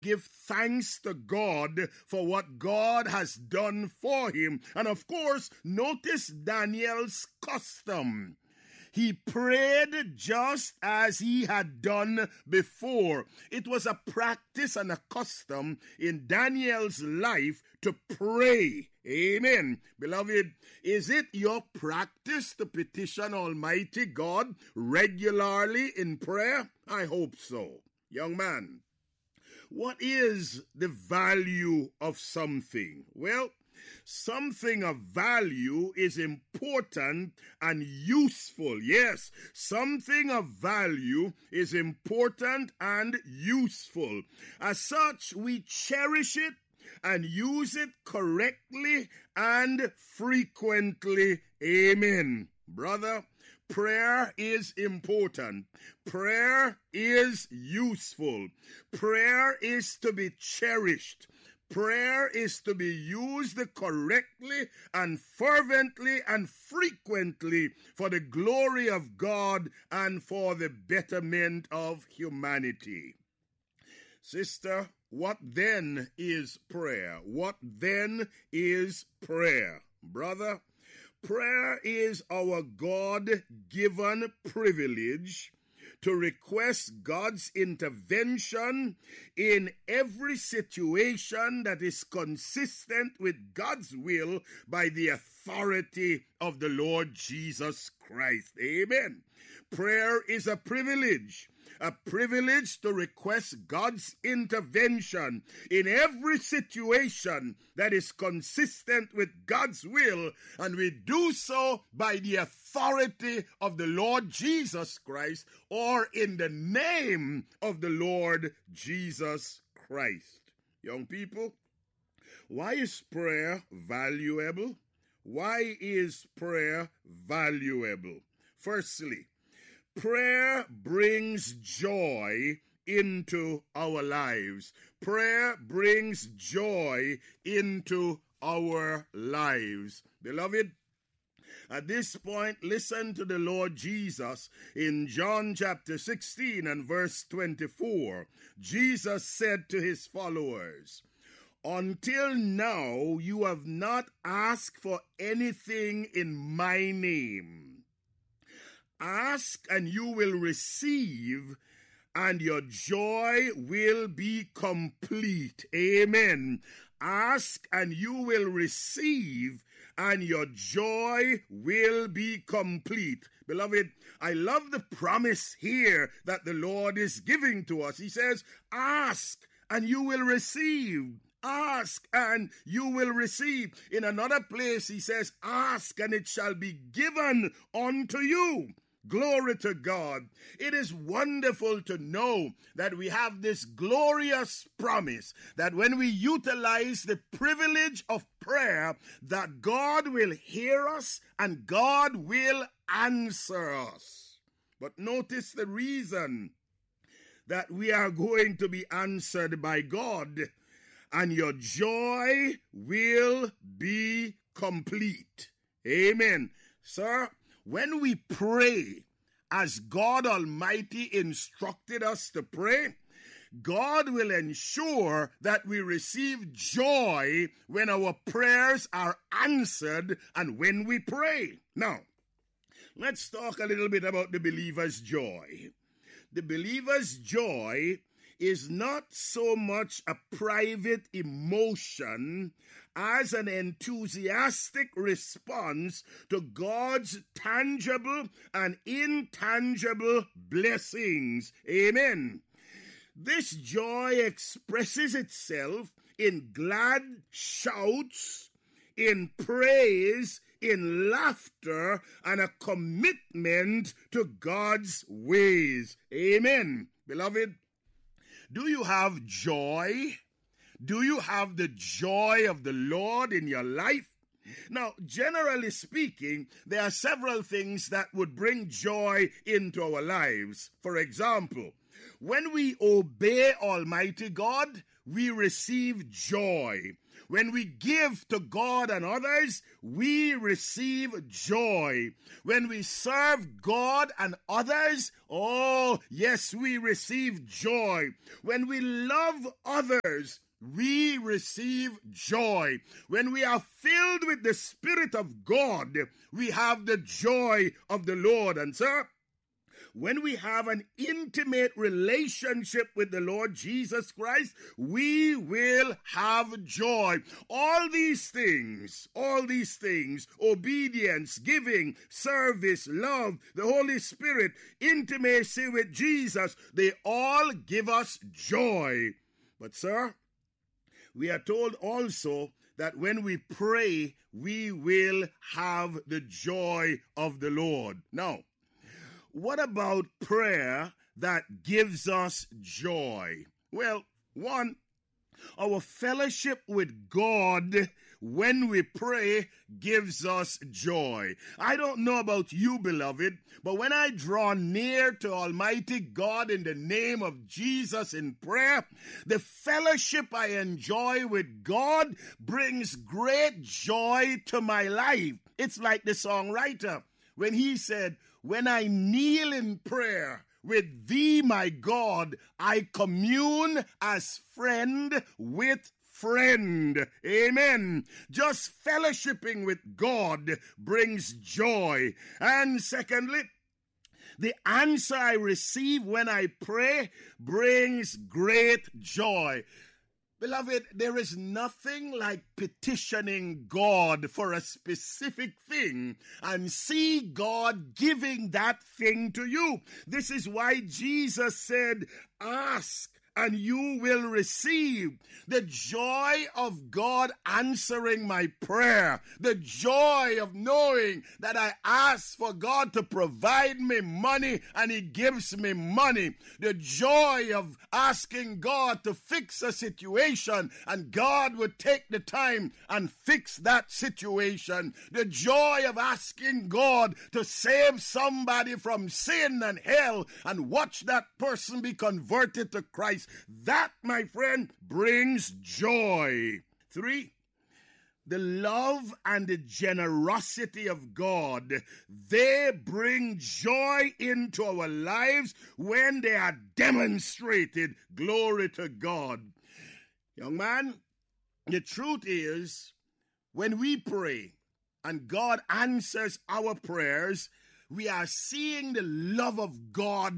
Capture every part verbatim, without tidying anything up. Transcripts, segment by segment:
give thanks to God for what God has done for him. And of course, notice Daniel's custom. He prayed just as he had done before. It was a practice and a custom in Daniel's life to pray. Amen. Beloved, is it your practice to petition Almighty God regularly in prayer? I hope so. Young man, what is the value of something? Well, something of value is important and useful. Yes, something of value is important and useful. As such, we cherish it and use it correctly and frequently. Amen. Brother, prayer is important. Prayer is useful. Prayer is to be cherished. Prayer is to be used correctly and fervently and frequently for the glory of God and for the betterment of humanity. Sister, what then is prayer? What then is prayer? Brother, prayer is our God-given privilege to request God's intervention in every situation that is consistent with God's will by the authority of the Lord Jesus Christ. Amen. Prayer is a privilege. A privilege to request God's intervention in every situation that is consistent with God's will, and we do so by the authority of the Lord Jesus Christ, or in the name of the Lord Jesus Christ. Young people, why is prayer valuable? Why is prayer valuable? Firstly, prayer brings joy into our lives. Prayer brings joy into our lives. Beloved, at this point, listen to the Lord Jesus in John chapter sixteen and verse twenty-four. Jesus said to his followers, "Until now you have not asked for anything in my name. Ask and you will receive, and your joy will be complete." Amen. Ask and you will receive, and your joy will be complete. Beloved, I love the promise here that the Lord is giving to us. He says, ask and you will receive. Ask and you will receive. In another place he says, ask and it shall be given unto you. Glory to God. It is wonderful to know that we have this glorious promise that when we utilize the privilege of prayer, that God will hear us and God will answer us. But notice the reason that we are going to be answered by God, and your joy will be complete. Amen. Sir, when we pray as God Almighty instructed us to pray, God will ensure that we receive joy when our prayers are answered and when we pray. Now, let's talk a little bit about the believer's joy. The believer's joy is not so much a private emotion as an enthusiastic response to God's tangible and intangible blessings. Amen. This joy expresses itself in glad shouts, in praise, in laughter, and a commitment to God's ways. Amen. Beloved, do you have joy? Do you have the joy of the Lord in your life? Now, generally speaking, there are several things that would bring joy into our lives. For example, When we obey Almighty God, we receive joy. When we give to God and others, we receive joy. When we serve God and others, oh, yes, we receive joy. When we love others, we receive joy. When we are filled with the Spirit of God, we have the joy of the Lord. And sir, when we have an intimate relationship with the Lord Jesus Christ, we will have joy. All these things, all these things, obedience, giving, service, love, the Holy Spirit, intimacy with Jesus, they all give us joy. But sir, we are told also that when we pray, we will have the joy of the Lord. Now, what about prayer that gives us joy? Well, one, our fellowship with God when we pray gives us joy. I don't know about you, beloved, but when I draw near to Almighty God in the name of Jesus in prayer, the fellowship I enjoy with God brings great joy to my life. It's like the songwriter when he said, "When I kneel in prayer with thee, my God, I commune as friend with friend." Amen. Just fellowshipping with God brings joy. And secondly, the answer I receive when I pray brings great joy. Beloved, there is nothing like petitioning God for a specific thing and see God giving that thing to you. This is why Jesus said, "Ask and you will receive." The joy of God answering my prayer, the joy of knowing that I ask for God to provide me money and He gives me money, the joy of asking God to fix a situation and God would take the time and fix that situation, the joy of asking God to save somebody from sin and hell and watch that person be converted to Christ. That, my friend, brings joy. Three, the love and the generosity of God, they bring joy into our lives when they are demonstrated. Glory to God. Young man, the truth is, when we pray and God answers our prayers, we are seeing the love of God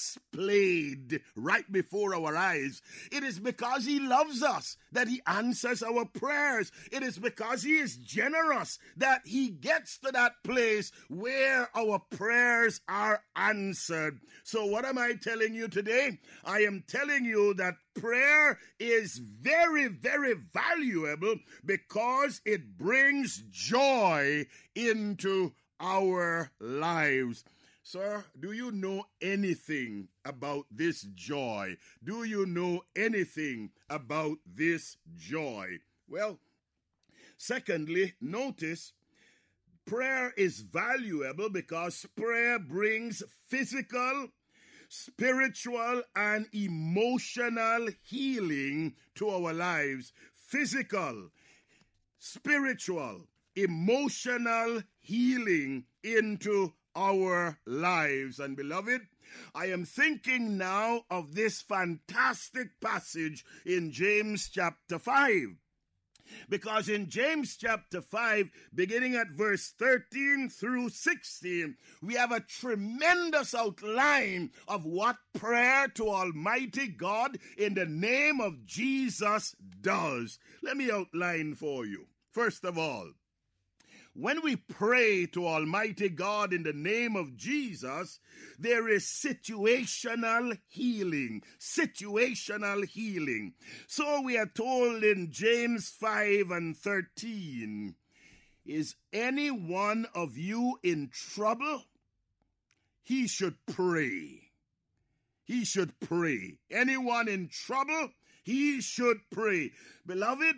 displayed right before our eyes. It is because He loves us that He answers our prayers. It is because He is generous that He gets to that place where our prayers are answered. So what am I telling you today? I am telling you that prayer is very, very valuable because it brings joy into our lives. Sir, do you know anything about this joy? Do you know anything about this joy? Well, secondly, notice prayer is valuable because prayer brings physical, spiritual, and emotional healing to our lives. Physical, spiritual, emotional healing into our lives. And beloved, I am thinking now of this fantastic passage in James chapter five. Because in James chapter five, beginning at verse thirteen through sixteen, we have a tremendous outline of what prayer to Almighty God in the name of Jesus does. Let me outline for you. First of all, when we pray to Almighty God in the name of Jesus, there is situational healing. Situational healing. So we are told in James five and thirteen, is any one of you in trouble? He should pray. He should pray. Anyone in trouble? He should pray. Beloved,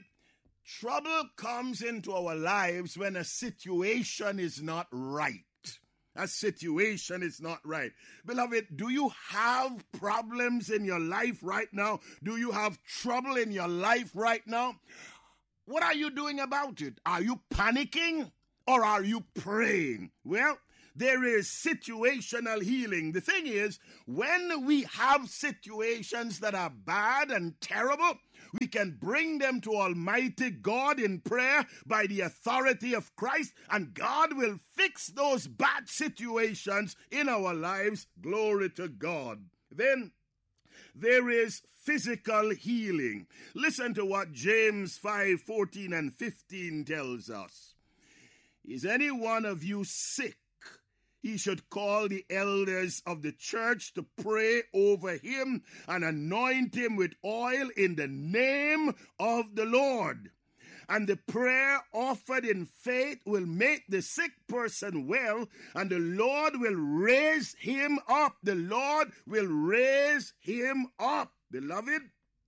trouble comes into our lives when a situation is not right. a situation is not right. Beloved, do you have problems in your life right now? Do you have trouble in your life right now? What are you doing about it? Are you panicking or are you praying? Well, there is situational healing. The thing is, when we have situations that are bad and terrible, we can bring them to Almighty God in prayer by the authority of Christ, and God will fix those bad situations in our lives. Glory to God. Then there is physical healing. Listen to what James five fourteen and fifteen tells us. Is any one of you sick? He should call the elders of the church to pray over him and anoint him with oil in the name of the Lord. And the prayer offered in faith will make the sick person well, and the Lord will raise him up. The Lord will raise him up. Beloved,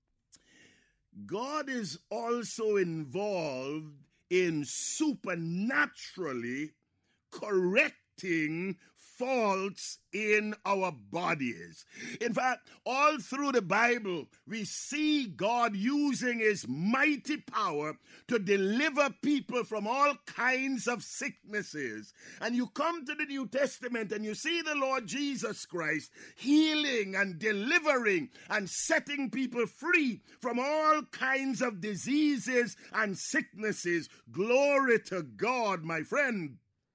God is also involved in supernaturally correcting faults in our bodies. In fact, all through the Bible, we see God using his mighty power to deliver people from all kinds of sicknesses. And you come to the New Testament and you see the Lord Jesus Christ healing and delivering and setting people free from all kinds of diseases and sicknesses. Glory to God, my friend.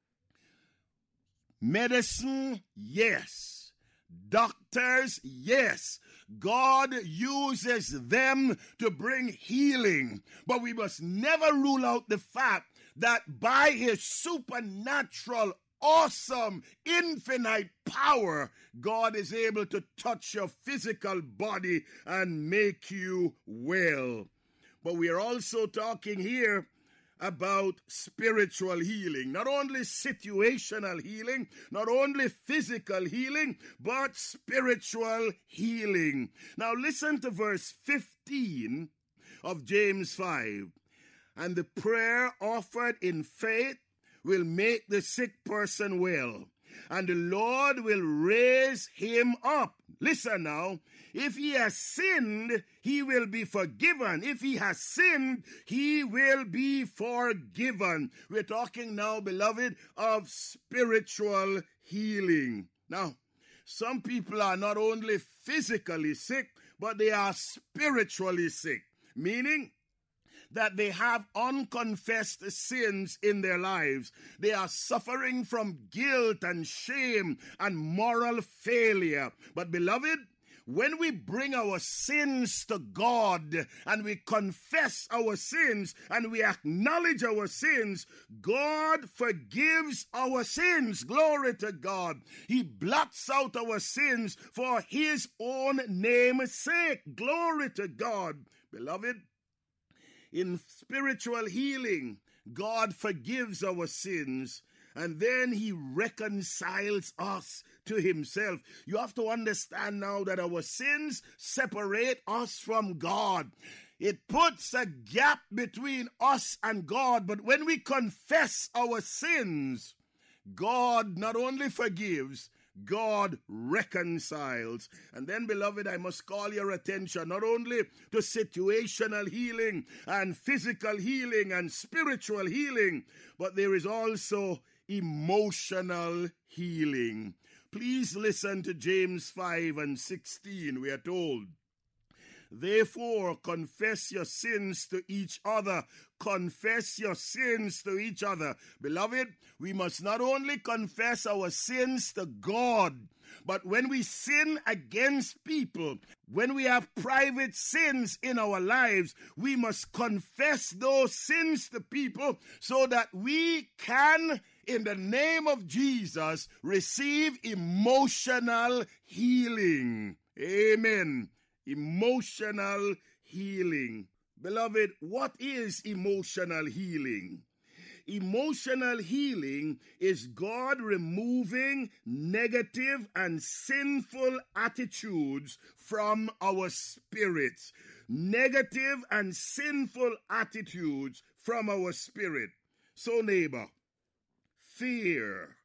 Medicine, yes. Doctors, yes. God uses them to bring healing. But we must never rule out the fact that by his supernatural, awesome, infinite power, God is able to touch your physical body and make you well. But we are also talking here about spiritual healing. Not only situational healing, not only physical healing, but spiritual healing. Now listen to verse fifteen of James five. And the prayer offered in faith will make the sick person well, and the Lord will raise him up. Listen now. If he has sinned, he will be forgiven. If he has sinned, he will be forgiven. We're talking now, beloved, of spiritual healing. Now, some people are not only physically sick, but they are spiritually sick, meaning that they have unconfessed sins in their lives. They are suffering from guilt and shame and moral failure. But beloved, when we bring our sins to God and we confess our sins and we acknowledge our sins, God forgives our sins. Glory to God. He blots out our sins for his own name's sake. Glory to God. Beloved, in spiritual healing, God forgives our sins, and then he reconciles us to himself. You have to understand now that our sins separate us from God. It puts a gap between us and God. But when we confess our sins, God not only forgives, God reconciles. And then, beloved, I must call your attention not only to situational healing and physical healing and spiritual healing, but there is also emotional healing. Please listen to James five and sixteen. We are told, therefore, confess your sins to each other. Confess your sins to each other. Beloved, we must not only confess our sins to God, but when we sin against people, when we have private sins in our lives, we must confess those sins to people so that we can, in the name of Jesus, receive emotional healing. Amen. Emotional healing. Beloved, what is emotional healing? Emotional healing is God removing negative and sinful attitudes from our spirits. Negative and sinful attitudes from our spirit. So, neighbor, fear,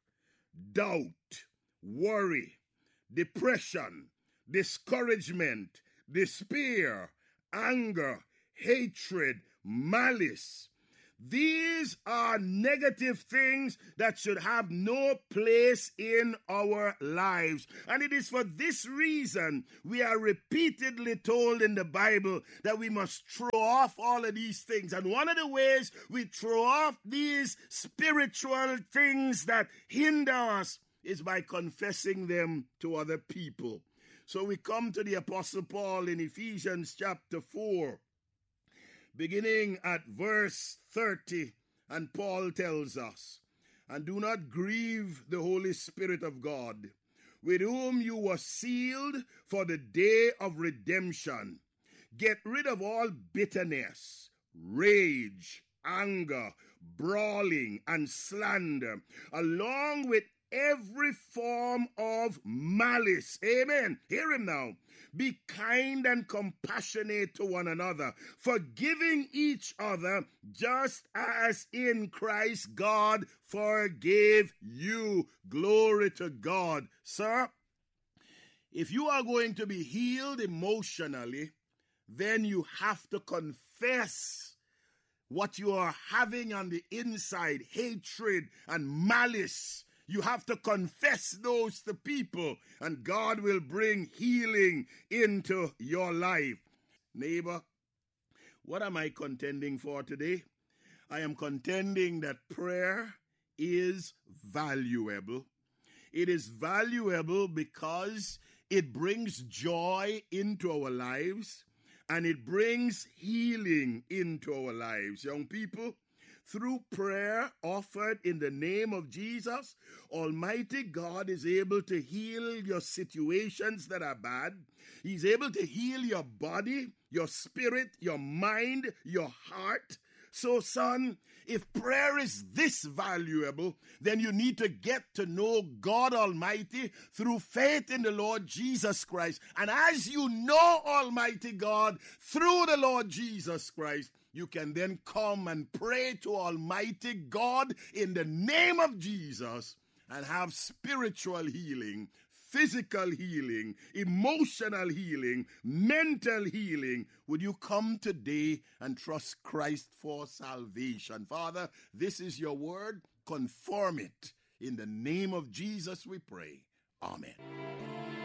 doubt, worry, depression, discouragement, despair, anger, hatred, malice. These are negative things that should have no place in our lives. And it is for this reason we are repeatedly told in the Bible that we must throw off all of these things. And one of the ways we throw off these spiritual things that hinder us is by confessing them to other people. So we come to the Apostle Paul in Ephesians chapter four, beginning at verse thirty, and Paul tells us, "And do not grieve the Holy Spirit of God, with whom you were sealed for the day of redemption. Get rid of all bitterness, rage, anger, brawling, and slander, along with every form of malice." Amen. Hear him now. "Be kind and compassionate to one another, forgiving each other, just as in Christ God forgave you." Glory to God. Sir, if you are going to be healed emotionally, then you have to confess what you are having on the inside, hatred and malice. You have to confess those to people, and God will bring healing into your life. Neighbor, what am I contending for today? I am contending that prayer is valuable. It is valuable because it brings joy into our lives, and it brings healing into our lives. Young people, through prayer offered in the name of Jesus, Almighty God is able to heal your situations that are bad. He's able to heal your body, your spirit, your mind, your heart. So, son, if prayer is this valuable, then you need to get to know God Almighty through faith in the Lord Jesus Christ. And as you know Almighty God through the Lord Jesus Christ, you can then come and pray to Almighty God in the name of Jesus and have spiritual healing, physical healing, emotional healing, mental healing. Would you come today and trust Christ for salvation? Father, this is your word. Conform it. In the name of Jesus we pray. Amen.